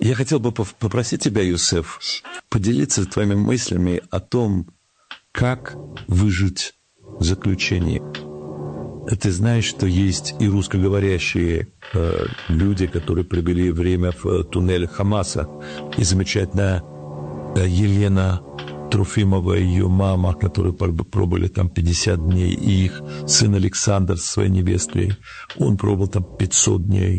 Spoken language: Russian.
Я хотел бы попросить тебя, Юсеф, поделиться твоими мыслями о том, как выжить в заключении. Ты знаешь, что есть и русскоговорящие люди, которые провели время в туннеле Хамаса. И замечательная Елена Трофимова, ее мама, которые пробыли там 50 дней, и их сын Александр со своей невестой, он пробыл там 500 дней.